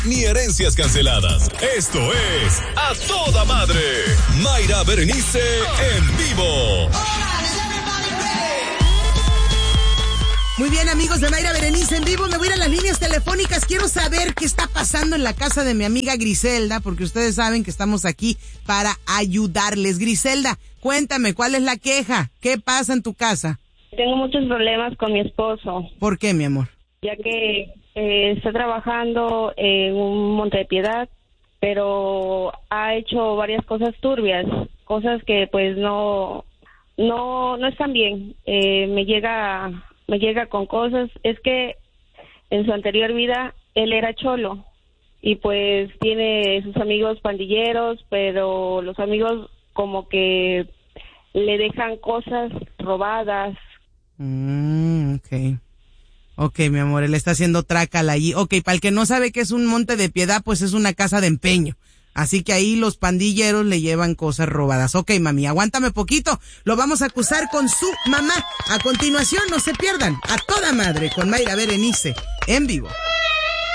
ni herencias canceladas. Esto es A Toda Madre. Mayra Berenice en vivo. Muy bien, amigos de Mayra Berenice en vivo, me voy a ir a las líneas telefónicas. Quiero saber qué está pasando en la casa de mi amiga Griselda, porque ustedes saben que estamos aquí para ayudarles. Griselda, cuéntame, ¿cuál es la queja? ¿Qué pasa en tu casa? Tengo muchos problemas con mi esposo. ¿Por qué, mi amor? Ya que está trabajando en un Monte de Piedad, pero ha hecho varias cosas turbias, cosas que pues no están bien. Me llega con cosas, es que en su anterior vida él era cholo y pues tiene sus amigos pandilleros, pero los amigos como que le dejan cosas robadas. Ok, mi amor, él está haciendo trácala allí. Ok, para el que no sabe qué es un Monte de Piedad, pues es una casa de empeño. Así que ahí los pandilleros le llevan cosas robadas. Ok, mami, aguántame poquito. Lo vamos a acusar con su mamá. A continuación, no se pierdan A Toda Madre con Mayra Berenice en vivo.